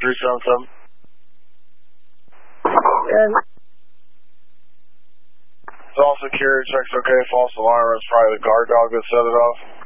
377. Good. It's all security checks okay. False alarm. It's probably the guard dog that set it off.